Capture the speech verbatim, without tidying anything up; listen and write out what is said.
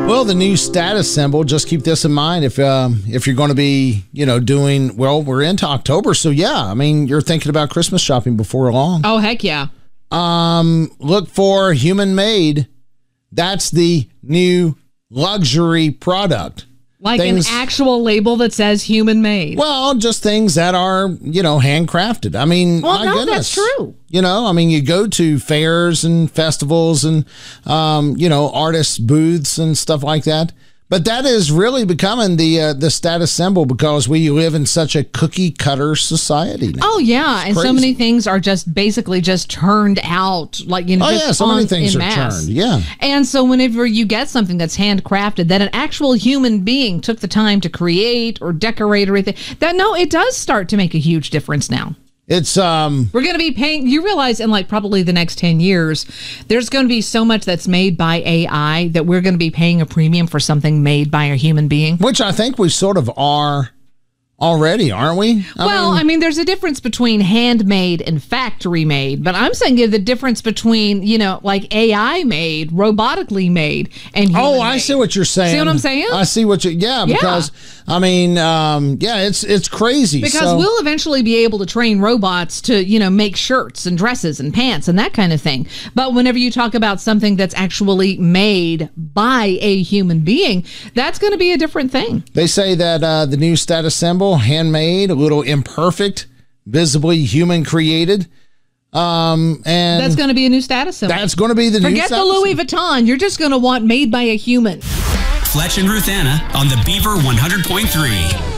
Well, the new status symbol, just keep this in mind if um, if you're going to be, you know, doing, well, we're into October. So, yeah, I mean, you're thinking about Christmas shopping before long. Oh, heck yeah. Um, look for human made. That's the new luxury product. Like things, an actual label that says human made. Well, just things that are, you know, handcrafted. I mean, well, my no, goodness. that's true. You know, I mean, you go to fairs and festivals and, um, you know, artist booths and stuff like that. But that is really becoming the uh, the status symbol because we live in such a cookie cutter society now. Oh, yeah. It's and crazy. So many things are just basically just turned out. Like, you know, Oh, just yeah, so on, many things in are mass. turned. Yeah. And so whenever you get something that's handcrafted that an actual human being took the time to create or decorate or anything, that no, it does start to make a huge difference now. It's um We're going to be paying, you realize in like probably the next ten years, there's going to be so much that's made by A I that we're going to be paying a premium for something made by a human being. which I think we sort of are already, aren't we? I Well, mean, I mean, there's a difference between handmade and factory made, but I'm saying the difference between, you know, like A I made, robotically made, and human oh, I made. see what you're saying. See what I'm saying? I see what you. Yeah, Yeah. because I mean, um, yeah, it's it's crazy. Because so. we'll eventually be able to train robots to, you know, make shirts and dresses and pants and that kind of thing. But whenever you talk about something that's actually made by a human being, that's going to be a different thing. They say that uh, the new status symbol, handmade, a little imperfect, visibly human created. Um, and That's going to be a new status symbol. that's going to be the new Forget the status Louis symbol. Vuitton. You're just going to want made by a human. Fletch and Ruth Anna on the Beaver one hundred point three.